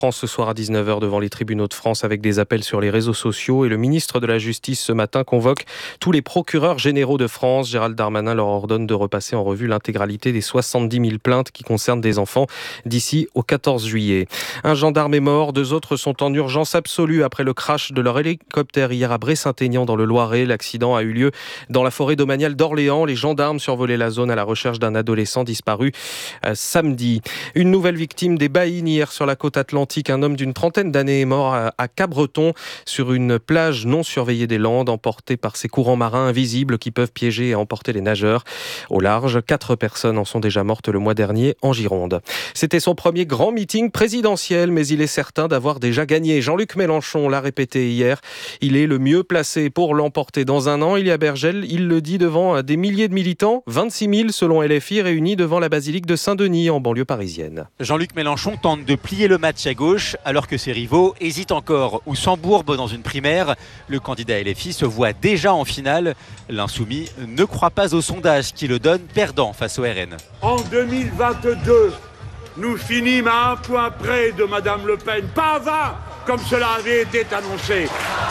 France ce soir à 19h devant les tribunaux de France avec des appels sur les réseaux sociaux et le ministre de la Justice ce matin convoque tous les procureurs généraux de France. Gérald Darmanin leur ordonne de repasser en revue l'intégralité des 70 000 plaintes qui concernent des enfants d'ici au 14 juillet. Un gendarme est mort, 2 autres sont en urgence absolue après le crash de leur hélicoptère hier à Bray-Saint-Aignan dans le Loiret. L'accident a eu lieu dans la forêt domaniale d'Orléans. Les gendarmes survolaient la zone à la recherche d'un adolescent disparu samedi. Une nouvelle victime des baïnes hier sur la côte atlantique. Un homme d'une trentaine d'années est mort à Cabreton sur une plage non surveillée des Landes, emporté par ces courants marins invisibles qui peuvent piéger et emporter les nageurs. Au large, 4 personnes en sont déjà mortes le mois dernier en Gironde. C'était son premier grand meeting présidentiel, mais il est certain d'avoir déjà gagné. Jean-Luc Mélenchon l'a répété hier. Il est le mieux placé pour l'emporter dans un an. Elia Bergel, il le dit devant des milliers de militants, 26 000 selon LFI, réunis devant la basilique de Saint-Denis en banlieue parisienne. Jean-Luc Mélenchon tente de plier le match à gauche alors que ses rivaux hésitent encore ou s'embourbent dans une primaire. Le candidat LFI se voit déjà en finale. L'insoumis ne croit pas au sondage qui le donne perdant face au RN. En 2022, nous finîmes à 1 point près de Madame Le Pen, pas à 20 comme cela avait été annoncé.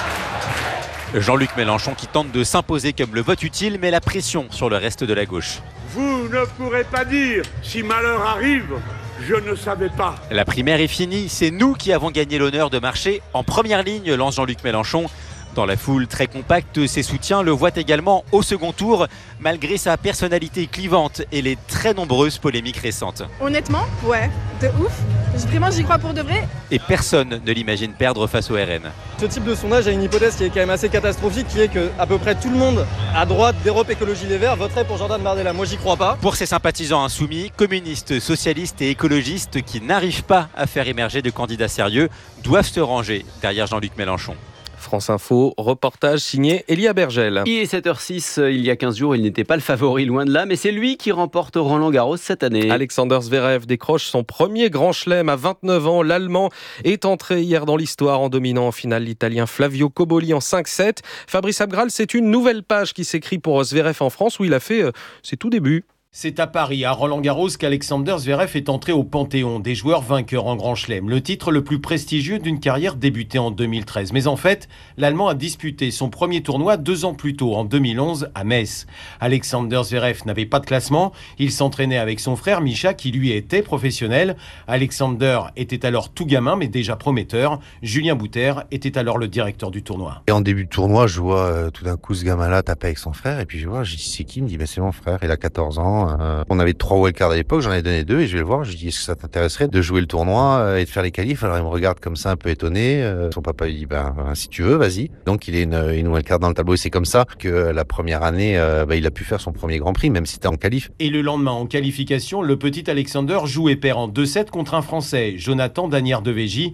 Jean-Luc Mélenchon qui tente de s'imposer comme le vote utile met la pression sur le reste de la gauche. Vous ne pourrez pas dire si malheur arrive. Je ne savais pas. La primaire est finie, c'est nous qui avons gagné l'honneur de marcher en première ligne, lance Jean-Luc Mélenchon. Dans la foule très compacte, ses soutiens le voient également au second tour, malgré sa personnalité clivante et les très nombreuses polémiques récentes. Honnêtement, ouais, de ouf. Vraiment, j'y crois pour de vrai. Et personne ne l'imagine perdre face au RN. Ce type de sondage a une hypothèse qui est quand même assez catastrophique, qui est qu'à peu près tout le monde à droite d'Europe Écologie Les Verts voterait pour Jordan Bardella. Moi, j'y crois pas. Pour ses sympathisants insoumis, communistes, socialistes et écologistes qui n'arrivent pas à faire émerger de candidats sérieux doivent se ranger derrière Jean-Luc Mélenchon. France Info, reportage signé Elia Bergel. Il est 7h06, il y a 15 jours, il n'était pas le favori, loin de là, mais c'est lui qui remporte Roland-Garros cette année. Alexander Zverev décroche son premier grand chelem à 29 ans. L'Allemand est entré hier dans l'histoire en dominant en finale l'Italien Flavio Cobolli en 5-7. Fabrice Abgral, c'est une nouvelle page qui s'écrit pour Zverev en France où il a fait ses tout débuts. C'est à Paris, à Roland-Garros, qu'Alexander Zverev est entré au panthéon des joueurs vainqueurs en Grand Chelem, le titre le plus prestigieux d'une carrière débutée en 2013. Mais en fait, l'Allemand a disputé son premier tournoi 2 ans plus tôt, en 2011, à Metz. Alexander Zverev n'avait pas de classement, il s'entraînait avec son frère Mischa, qui lui était professionnel. Alexander était alors tout gamin, mais déjà prometteur. Julien Bouter était alors le directeur du tournoi. Et en début de tournoi, je vois tout d'un coup ce gamin-là taper avec son frère, et puis je dis c'est qui? Il me dit c'est mon frère, il a 14 ans. On avait 3 wildcards à l'époque, j'en ai donné 2 et je vais le voir, je lui dis est-ce que ça t'intéresserait de jouer le tournoi et de faire les qualifs? Alors il me regarde comme ça un peu étonné, son papa lui dit si tu veux vas-y. Donc il est une wildcard dans le tableau et c'est comme ça que la première année il a pu faire son premier Grand Prix même si c'était en qualif. Et le lendemain en qualification, le petit Alexander joue et perd en 2-7 contre un Français, Jonathan Danière de Végy,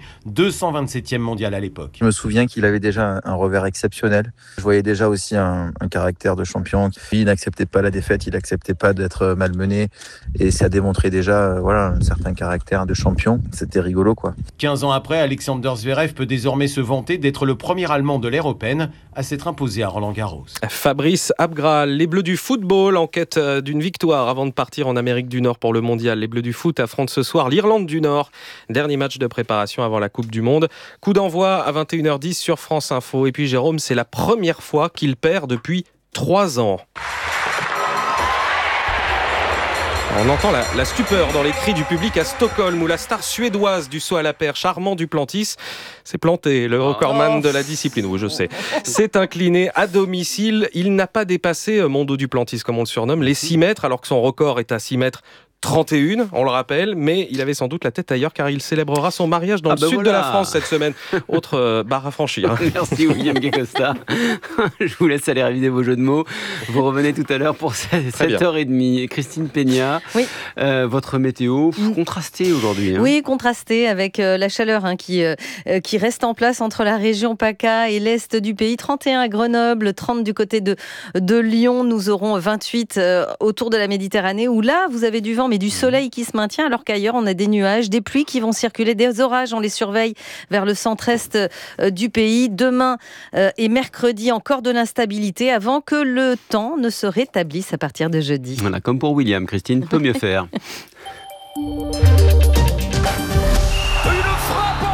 227e mondial à l'époque. Je me souviens qu'il avait déjà un revers exceptionnel. Je voyais déjà aussi un caractère de champion. Il n'acceptait pas la défaite, il n'acceptait pas d'être malmené et ça démontrait déjà un certain caractère de champion. C'était rigolo quoi. 15 ans après, Alexander Zverev peut désormais se vanter d'être le premier Allemand de l'ère européenne à s'être imposé à Roland-Garros. Fabrice Abgral, les Bleus du football en quête d'une victoire avant de partir en Amérique du Nord pour le mondial. Les Bleus du foot affrontent ce soir l'Irlande du Nord. Dernier match de préparation avant la Coupe du Monde. Coup d'envoi à 21h10 sur France Info. Et puis Jérôme, c'est la première fois qu'il perd depuis 3 ans. On entend la stupeur dans les cris du public à Stockholm où la star suédoise du saut à la perche, Armand Duplantis, s'est planté. Le recordman de la discipline, oui je sais, s'est incliné à domicile. Il n'a pas dépassé Mondo Duplantis, comme on le surnomme, les 6 mètres, alors que son record est à 6 mètres 31, on le rappelle, mais il avait sans doute la tête ailleurs car il célébrera son mariage dans le sud de la France cette semaine. Autre barre à franchir. Merci William Guécosta. Je vous laisse aller réviser vos jeux de mots. Vous revenez tout à l'heure pour 7h30. Christine Peña, oui. Votre météo contrastée aujourd'hui. Oui, contrastée avec la chaleur qui reste en place entre la région PACA et l'est du pays. 31 à Grenoble, 30 du côté de Lyon. Nous aurons 28 autour de la Méditerranée où là, vous avez du vent mais du soleil qui se maintient alors qu'ailleurs on a des nuages, des pluies qui vont circuler, des orages, on les surveille vers le centre-est du pays. Demain et mercredi encore de l'instabilité avant que le temps ne se rétablisse à partir de jeudi. Voilà, comme pour William, Christine peut mieux faire.